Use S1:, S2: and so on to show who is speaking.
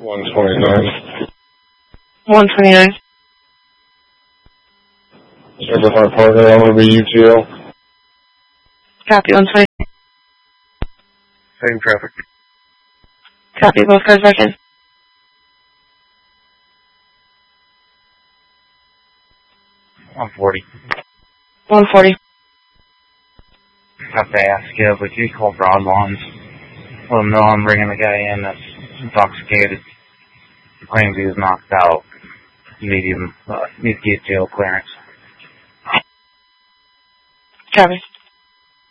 S1: 129.
S2: 129.
S1: Eberhard Partner, I'm going to be UTL.
S2: Copy, 120.
S1: Same traffic.
S2: Copy, both cars back in.
S3: 140.
S2: 140.
S3: Have to ask you, but you call Broadlawns. Let them know I'm bringing the guy in that's intoxicated. He claims he was knocked out. Need to get jail clearance.
S2: Copy.